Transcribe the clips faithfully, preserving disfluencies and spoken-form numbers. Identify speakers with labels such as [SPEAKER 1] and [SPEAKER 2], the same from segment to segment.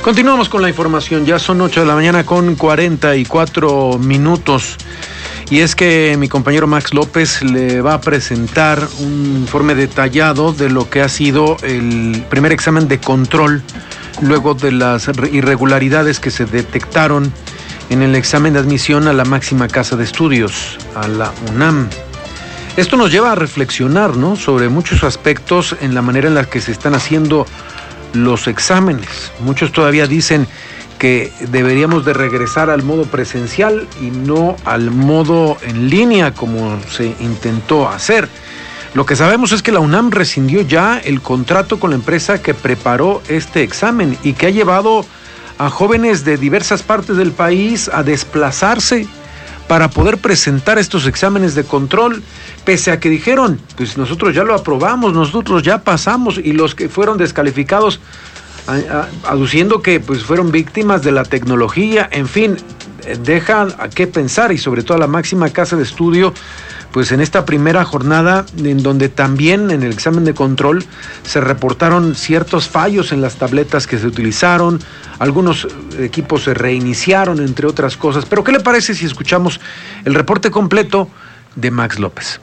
[SPEAKER 1] Continuamos con la información, ya son ocho de la mañana con cuarenta y cuatro minutos. Y es que mi compañero Max López le va a presentar un informe detallado de lo que ha sido el primer examen de control luego de las irregularidades que se detectaron en el examen de admisión a la máxima casa de estudios, a la UNAM. Esto nos lleva a reflexionar, ¿no?, sobre muchos aspectos en la manera en la que se están haciendo los exámenes. Muchos todavía dicen que deberíamos de regresar al modo presencial y no al modo en línea como se intentó hacer. Lo que sabemos es que la UNAM rescindió ya el contrato con la empresa que preparó este examen y que ha llevado a jóvenes de diversas partes del país a desplazarse para poder presentar estos exámenes de control, pese a que dijeron, pues nosotros ya lo aprobamos, nosotros ya pasamos, y los que fueron descalificados aduciendo que pues fueron víctimas de la tecnología. En fin, deja a qué pensar, y sobre todo a la máxima casa de estudio, pues en esta primera jornada en donde también en el examen de control se reportaron ciertos fallos en las tabletas que se utilizaron, algunos equipos se reiniciaron, entre otras cosas. Pero ¿qué le parece si escuchamos el reporte completo de Max López?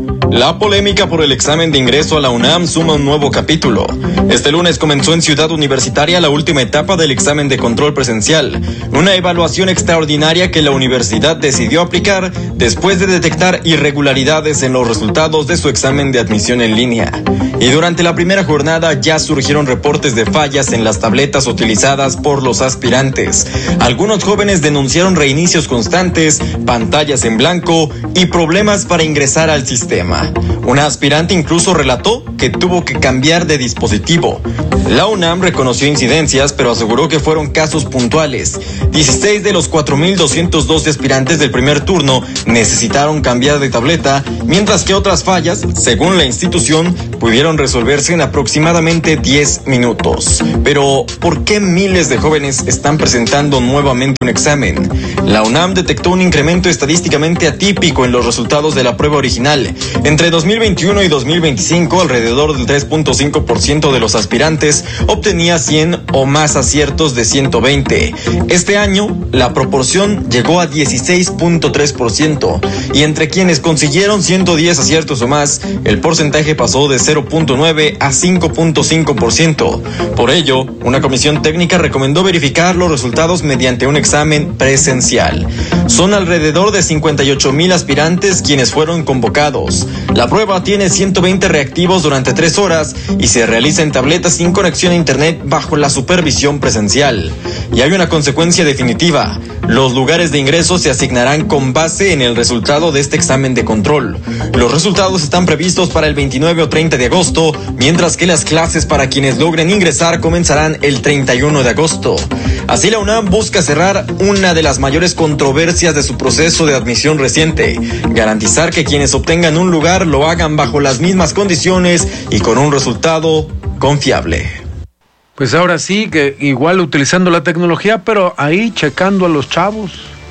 [SPEAKER 2] La polémica por el examen de ingreso a la UNAM suma un nuevo capítulo. Este lunes comenzó en Ciudad Universitaria la última etapa del examen de control presencial, una evaluación extraordinaria que la universidad decidió aplicar después de detectar irregularidades en los resultados de su examen de admisión en línea. Y durante la primera jornada ya surgieron reportes de fallas en las tabletas utilizadas por los aspirantes. Algunos jóvenes denunciaron reinicios constantes, pantallas en blanco y problemas para ingresar al sistema. Una aspirante incluso relató que tuvo que cambiar de dispositivo. La UNAM reconoció incidencias, pero aseguró que fueron casos puntuales. dieciséis de los cuatro mil doscientos doce aspirantes del primer turno necesitaron cambiar de tableta, mientras que otras fallas, según la institución, pudieron resolverse en aproximadamente diez minutos. Pero, ¿por qué miles de jóvenes están presentando nuevamente un examen? La UNAM detectó un incremento estadísticamente atípico en los resultados de la prueba original. Entre dos mil veintiuno y dos mil veinticinco, alrededor del tres punto cinco por ciento de los aspirantes obtenía cien o más aciertos de ciento veinte. Este año, la proporción llegó a dieciséis punto tres por ciento, y entre quienes consiguieron ciento diez aciertos o más, el porcentaje pasó de cero punto nueve a cinco punto cinco por ciento. Por ello, una comisión técnica recomendó verificar los resultados mediante un examen presencial. Son alrededor de cincuenta y ocho mil aspirantes quienes fueron convocados. La prueba tiene ciento veinte reactivos durante tres horas y se realiza en tabletas sin conexión a internet bajo la supervisión presencial. Y hay una consecuencia definitiva. Los lugares de ingreso se asignarán con base en el resultado de este examen de control. Los resultados están previstos para el veintinueve o treinta de agosto, mientras que las clases para quienes logren ingresar comenzarán el treinta y uno de agosto. Así, la UNAM busca cerrar una de las mayores controversias de su proceso de admisión reciente: garantizar que quienes obtengan un lugar lo hagan bajo las mismas condiciones y con un resultado confiable.
[SPEAKER 1] Pues ahora sí, que igual utilizando la tecnología, pero ahí checando a los chavos,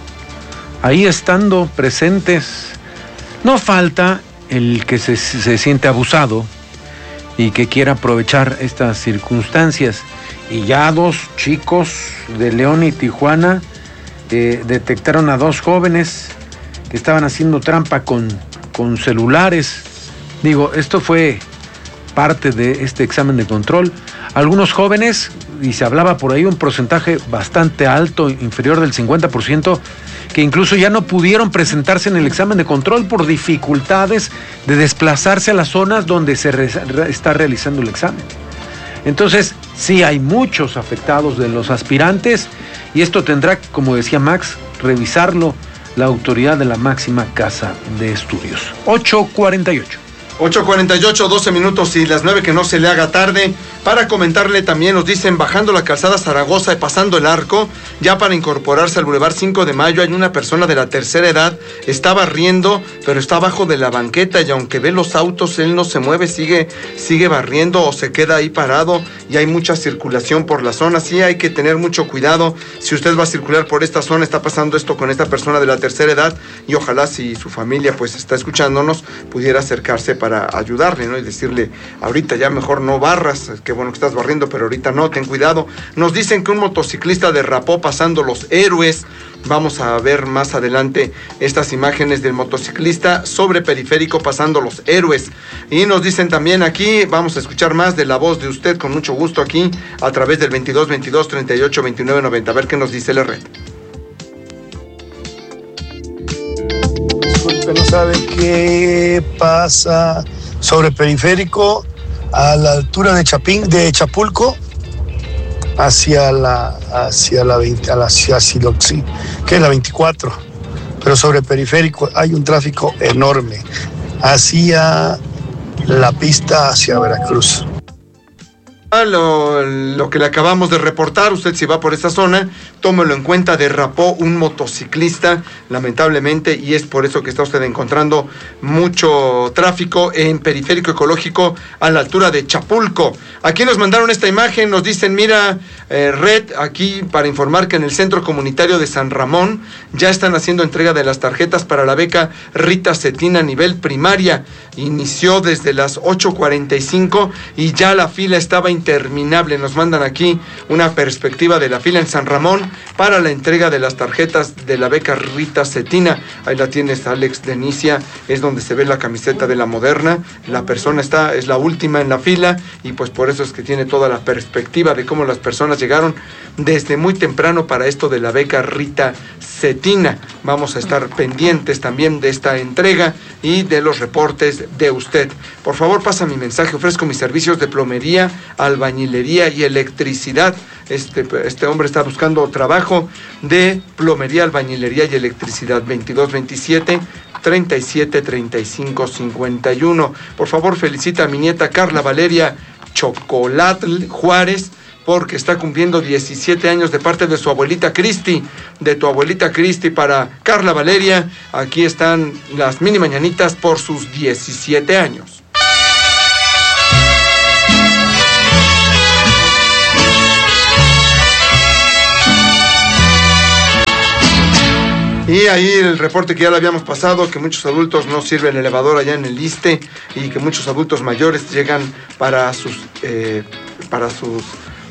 [SPEAKER 1] ahí estando presentes. No falta el que se, se siente abusado y que quiera aprovechar estas circunstancias. Y ya dos chicos de León y Tijuana eh, detectaron a dos jóvenes que estaban haciendo trampa con, con celulares. Digo, esto fue parte de este examen de control. Algunos jóvenes, y se hablaba por ahí un porcentaje bastante alto, inferior del cincuenta por ciento, que incluso ya no pudieron presentarse en el examen de control por dificultades de desplazarse a las zonas donde se re- está realizando el examen. Entonces, sí hay muchos afectados de los aspirantes, y esto tendrá, como decía Max, revisarlo la autoridad de la máxima casa de estudios. ocho cuarenta y ocho.
[SPEAKER 3] ocho cuarenta y ocho, doce minutos y las nueve, que no se le haga tarde. Para comentarle también, nos dicen, bajando la calzada Zaragoza y pasando el Arco, ya para incorporarse al Boulevard cinco de Mayo, hay una persona de la tercera edad, está barriendo, pero está abajo de la banqueta, y aunque ve los autos, él no se mueve, sigue, sigue barriendo o se queda ahí parado, y hay mucha circulación por la zona. Sí, hay que tener mucho cuidado. Si usted va a circular por esta zona, está pasando esto con esta persona de la tercera edad, y ojalá, si su familia pues está escuchándonos, pudiera acercarse para para ayudarle, ¿no? Y decirle, ahorita ya mejor no barras, qué bueno que estás barriendo, pero ahorita no, ten cuidado. Nos dicen que un motociclista derrapó pasando Los Héroes. Vamos a ver más adelante estas imágenes del motociclista sobre periférico pasando Los Héroes. Y nos dicen también aquí, vamos a escuchar más de la voz de usted con mucho gusto aquí a través del veintidós veintidós treinta y ocho veintinueve noventa. A ver qué nos dice la red.
[SPEAKER 4] Disculpe, no sabe qué pasa sobre periférico a la altura de Chapín, de Chapulco, hacia la hacia la veinte, a la hacia Siloxi, que es la veinticuatro, pero sobre periférico hay un tráfico enorme hacia la pista hacia Veracruz.
[SPEAKER 3] Lo, lo que le acabamos de reportar, usted si va por esta zona, tómelo en cuenta, derrapó un motociclista, lamentablemente, y es por eso que está usted encontrando mucho tráfico en periférico ecológico a la altura de Chapulco. Aquí nos mandaron esta imagen, nos dicen, mira, eh, Red, aquí para informar que en el Centro Comunitario de San Ramón ya están haciendo entrega de las tarjetas para la beca Rita Cetina a nivel primaria. Inició desde las ocho cuarenta y cinco y ya la fila estaba interminable. Nos mandan aquí una perspectiva de la fila en San Ramón para la entrega de las tarjetas de la beca Rita Cetina. Ahí la tienes, Alex Denicia, es donde se ve la camiseta de la Moderna. La persona está, es la última en la fila y pues por eso es que tiene toda la perspectiva de cómo las personas llegaron desde muy temprano para esto de la beca Rita Cetina. Vamos a estar pendientes también de esta entrega y de los reportes de usted. Por favor, pasa mi mensaje. Ofrezco mis servicios de plomería, albañilería y electricidad. Este, este hombre está buscando trabajo de plomería, albañilería y electricidad. veintidós veintisiete treinta y siete treinta y cinco cincuenta y uno. Por favor, felicita a mi nieta Carla Valeria Chocolatl Juárez, porque está cumpliendo diecisiete años de parte de su abuelita Cristi, de tu abuelita Cristi para Carla Valeria. Aquí están las mini mañanitas por sus diecisiete años. Y ahí el reporte que ya le habíamos pasado, que muchos adultos no sirve el elevador allá en el ISSSTE y que muchos adultos mayores llegan para sus... Eh, para sus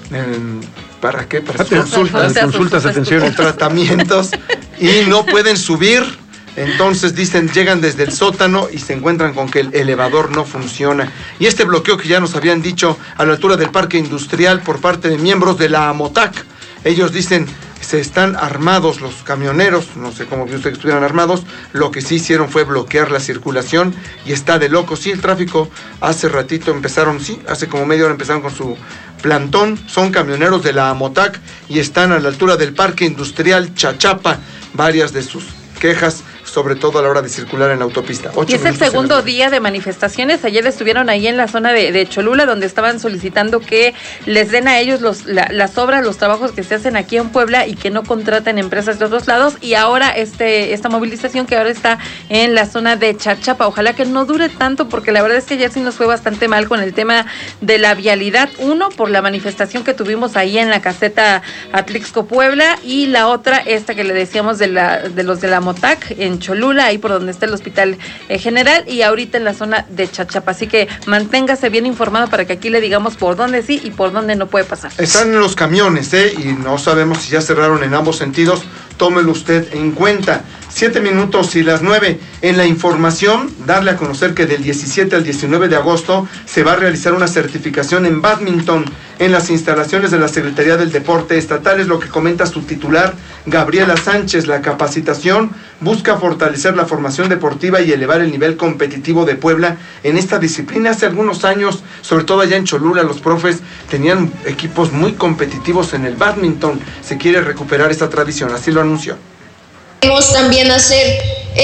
[SPEAKER 3] ¿Para qué? Para sus consultas,
[SPEAKER 1] consultas, atención,
[SPEAKER 3] tratamientos y no pueden subir. Entonces dicen, llegan desde el sótano y se encuentran con que el elevador no funciona. Y este bloqueo que ya nos habían dicho a la altura del parque industrial por parte de miembros de la AMOTAC, ellos dicen, se están armados los camioneros, no sé cómo que ustedes estuvieran armados, lo que sí hicieron fue bloquear la circulación y está de locos. Sí, el tráfico hace ratito empezaron, sí, hace como media hora empezaron con su plantón, son camioneros de la AMOTAC y están a la altura del parque industrial Chachapa, varias de sus quejas, sobre todo a la hora de circular en la autopista.
[SPEAKER 5] Y es el segundo el... día de manifestaciones. Ayer estuvieron ahí en la zona de, de Cholula, donde estaban solicitando que les den a ellos los, la, las obras, los trabajos que se hacen aquí en Puebla y que no contraten empresas de otros lados. Y ahora este esta movilización que ahora está en la zona de Chachapa. Ojalá que no dure tanto, porque la verdad es que ayer sí nos fue bastante mal con el tema de la vialidad. Uno, por la manifestación que tuvimos ahí en la caseta Atlixco Puebla, y la otra, esta que le decíamos de, la, de los de la MOTAC en Cholula, ahí por donde está el hospital eh, general, y ahorita en la zona de Chachapa. Así que manténgase bien informado para que aquí le digamos por dónde sí y por dónde no puede pasar.
[SPEAKER 3] Están en los camiones, ¿eh? Y no sabemos si ya cerraron en ambos sentidos. Tómelo usted en cuenta. Siete minutos y las nueve. En la información, darle a conocer que del diecisiete al diecinueve de agosto se va a realizar una certificación en bádminton en las instalaciones de la Secretaría del Deporte Estatal. Es lo que comenta su titular, Gabriela Sánchez. La capacitación busca fortalecer la formación deportiva y elevar el nivel competitivo de Puebla en esta disciplina. Hace algunos años, sobre todo allá en Cholula, los profes tenían equipos muy competitivos en el bádminton. Se quiere recuperar esta tradición, así lo anunció.
[SPEAKER 6] Queremos también hacer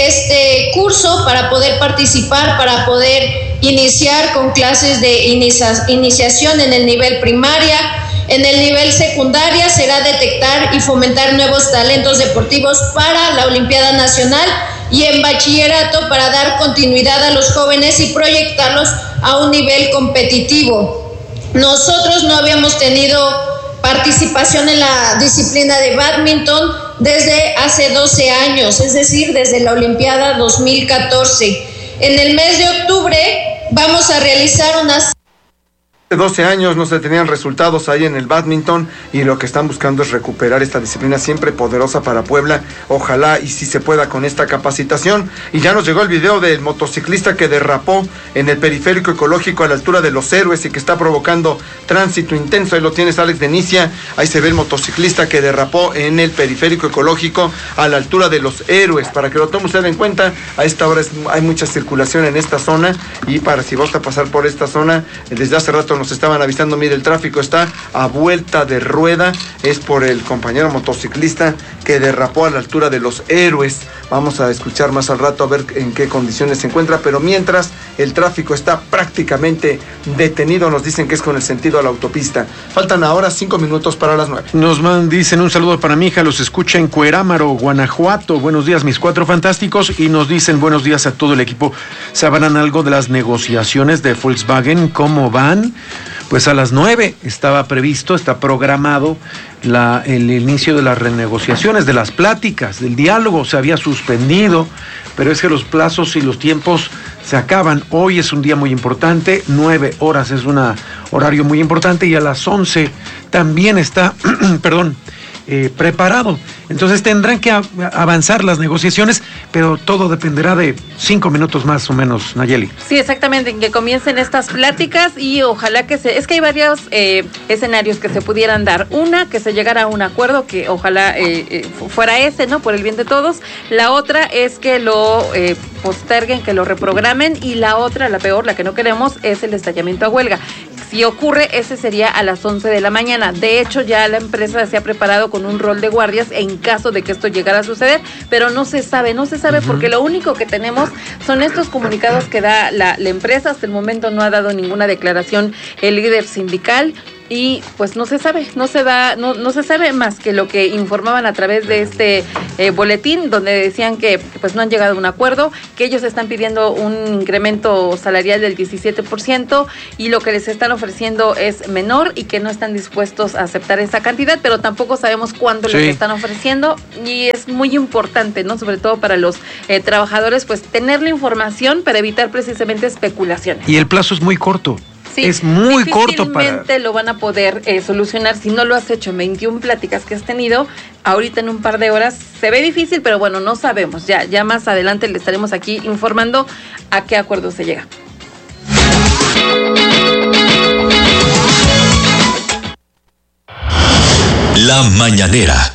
[SPEAKER 6] este curso para poder participar, para poder iniciar con clases de inicia- iniciación en el nivel primaria. En el nivel secundaria será detectar y fomentar nuevos talentos deportivos para la Olimpiada Nacional, y en bachillerato para dar continuidad a los jóvenes y proyectarlos a un nivel competitivo. Nosotros no habíamos tenido participación en la disciplina de bádminton desde hace doce años, es decir, desde la Olimpiada dos mil catorce. En el mes de octubre vamos a realizar unas
[SPEAKER 3] doce años no se tenían resultados ahí en el bádminton y lo que están buscando es recuperar esta disciplina siempre poderosa para Puebla. Ojalá y si se pueda con esta capacitación. Y ya nos llegó el video del motociclista que derrapó en el periférico ecológico a la altura de Los Héroes y que está provocando tránsito intenso. Ahí lo tienes, Alex Denicia. Ahí se ve el motociclista que derrapó en el periférico ecológico a la altura de Los Héroes. Para que lo tome usted en cuenta, a esta hora es, hay mucha circulación en esta zona y para si gusta pasar por esta zona, desde hace rato nos estaban avisando, mire, el tráfico está a vuelta de rueda, es por el compañero motociclista que derrapó a la altura de Los Héroes. Vamos a escuchar más al rato a ver en qué condiciones se encuentra, pero mientras el tráfico está prácticamente detenido, nos dicen que es con el sentido a la autopista. Faltan ahora cinco minutos para las nueve.
[SPEAKER 1] Nos man, dicen un saludo para mi hija, los escucha en Cuerámaro, Guanajuato. Buenos días, mis cuatro fantásticos, y nos dicen buenos días a todo el equipo. ¿Sabrán algo de las negociaciones de Volkswagen? ¿Cómo van? Pues a las nueve estaba previsto, está programado la, el inicio de las renegociaciones, de las pláticas, del diálogo. Se había suspendido, pero es que los plazos y los tiempos se acaban. Hoy es un día muy importante, nueve horas es un horario muy importante, y a las once también está, perdón, eh, preparado. Entonces tendrán que a, avanzar las negociaciones, pero todo dependerá de cinco minutos más o menos, Nayeli.
[SPEAKER 5] Sí, exactamente, en que comiencen estas pláticas y ojalá que se... Es que hay varios eh, escenarios que se pudieran dar. Una, que se llegara a un acuerdo, que ojalá eh, eh, fuera ese, ¿no? Por el bien de todos. La otra es que lo eh, posterguen, que lo reprogramen. Y la otra, la peor, la que no queremos, es el estallamiento a huelga. Si ocurre, ese sería a las once de la mañana. De hecho, ya la empresa se ha preparado con un rol de guardias en caso de que esto llegara a suceder, pero no se sabe, no se sabe, uh-huh. porque lo único que tenemos son estos comunicados que da la, la empresa. Hasta el momento no ha dado ninguna declaración el líder sindical. Y pues no se sabe, no se da, no, no se sabe más que lo que informaban a través de este eh, boletín, donde decían que pues no han llegado a un acuerdo, que ellos están pidiendo un incremento salarial del diecisiete por ciento y lo que les están ofreciendo es menor y que no están dispuestos a aceptar esa cantidad, pero tampoco sabemos cuándo sí. les están ofreciendo, y es muy importante, ¿no? Sobre todo para los eh, trabajadores, pues tener la información para evitar precisamente especulaciones.
[SPEAKER 1] Y el plazo es muy corto. Sí, es muy corto para...
[SPEAKER 5] Difícilmente lo van a poder eh, solucionar si no lo has hecho en veintiuna pláticas que has tenido. Ahorita en un par de horas se ve difícil, pero bueno, no sabemos. Ya, ya más adelante le estaremos aquí informando a qué acuerdo se llega.
[SPEAKER 7] La mañanera.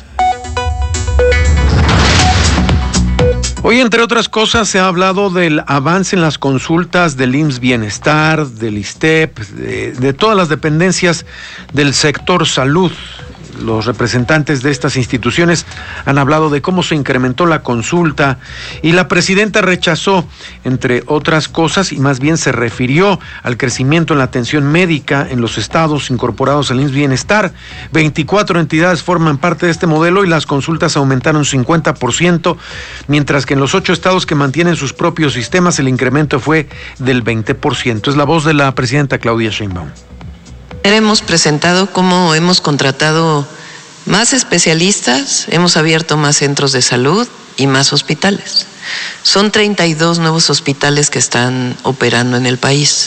[SPEAKER 1] Hoy, entre otras cosas, se ha hablado del avance en las consultas del I M S S Bienestar, del ISSSTEP, de, de todas las dependencias del sector salud. Los representantes de estas instituciones han hablado de cómo se incrementó la consulta y la presidenta rechazó, entre otras cosas, y más bien se refirió al crecimiento en la atención médica en los estados incorporados al I M S S Bienestar. veinticuatro entidades forman parte de este modelo y las consultas aumentaron cincuenta por ciento, mientras que en los ocho estados que mantienen sus propios sistemas el incremento fue del veinte por ciento. Es la voz de la presidenta Claudia Sheinbaum.
[SPEAKER 8] Hemos presentado cómo hemos contratado más especialistas, hemos abierto más centros de salud y más hospitales. Son treinta y dos nuevos hospitales que están operando en el país.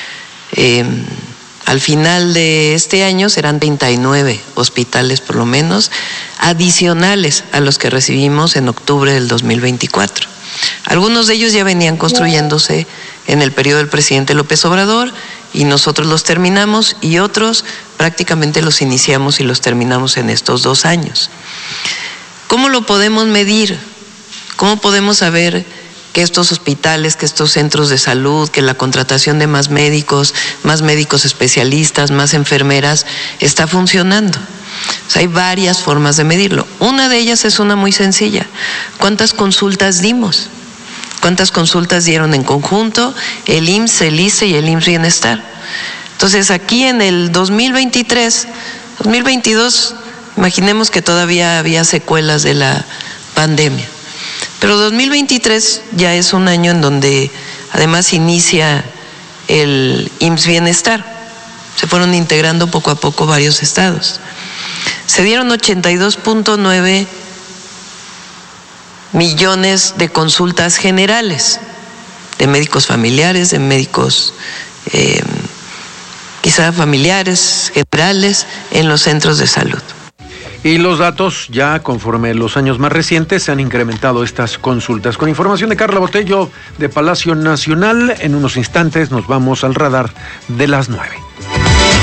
[SPEAKER 8] Eh, al final de este año serán treinta y nueve hospitales por lo menos, adicionales a los que recibimos en octubre del dos mil veinticuatro. Algunos de ellos ya venían construyéndose en el periodo del presidente López Obrador y nosotros los terminamos, y otros prácticamente los iniciamos y los terminamos en estos dos años. ¿Cómo lo podemos medir? ¿Cómo podemos saber que estos hospitales, que estos centros de salud, que la contratación de más médicos, más médicos especialistas, más enfermeras está funcionando? O sea, hay varias formas de medirlo. Una de ellas es una muy sencilla. ¿Cuántas consultas dimos? ¿Cuántas consultas dieron en conjunto el I M S S, el ISSSTE y el I M S S Bienestar? Entonces, aquí en el dos mil veintitrés, dos mil veintidós, imaginemos que todavía había secuelas de la pandemia. Pero dos mil veintitrés ya es un año en donde además inicia el I M S S Bienestar. Se fueron integrando poco a poco varios estados. Se dieron ochenta y dos punto nueve millones de consultas generales, de médicos familiares, de médicos eh, quizá familiares, generales, en los centros de salud.
[SPEAKER 1] Y los datos, ya conforme los años más recientes, se han incrementado estas consultas. Con información de Carla Botello de Palacio Nacional, en unos instantes nos vamos al radar de las nueve.